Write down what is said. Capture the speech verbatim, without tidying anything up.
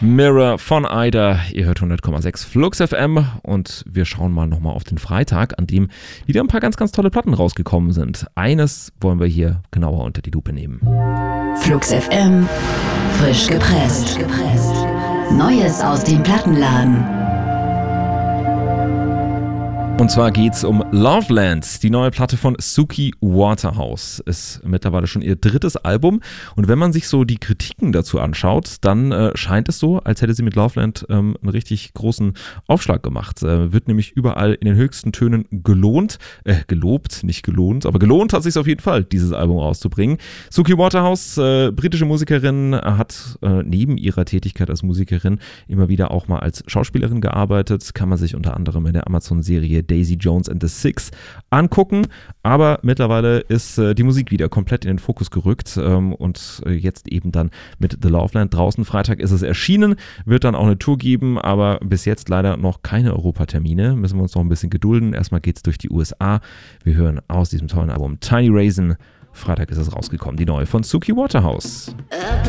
Mirror von Ida, ihr hört hundert Komma sechs Flux F M und wir schauen mal nochmal auf den Freitag, an dem wieder ein paar ganz, ganz tolle Platten rausgekommen sind. Eines wollen wir hier genauer unter die Lupe nehmen. Flux F M, frisch gepresst. Neues aus dem Plattenladen. Und zwar geht's um Loveland, die neue Platte von Suki Waterhouse. Ist mittlerweile schon ihr drittes Album. Und wenn man sich so die Kritiken dazu anschaut, dann äh, scheint es so, als hätte sie mit Loveland ähm, einen richtig großen Aufschlag gemacht. Äh, wird nämlich überall in den höchsten Tönen gelohnt, äh, gelobt, nicht gelohnt, aber gelohnt hat sich auf jeden Fall, dieses Album rauszubringen. Suki Waterhouse, äh, britische Musikerin, hat äh, neben ihrer Tätigkeit als Musikerin immer wieder auch mal als Schauspielerin gearbeitet. Kann man sich unter anderem in der Amazon-Serie Daisy Jones and the Six angucken, aber mittlerweile ist äh, die Musik wieder komplett in den Fokus gerückt ähm, und äh, jetzt eben dann mit The Loveland draußen. Freitag ist es erschienen, wird dann auch eine Tour geben, aber bis jetzt leider noch keine Europatermine, müssen wir uns noch ein bisschen gedulden. Erstmal geht's durch die U S A. Wir hören aus diesem tollen Album Tiny Raisin. Freitag ist es rausgekommen, die neue von Suki Waterhouse. Up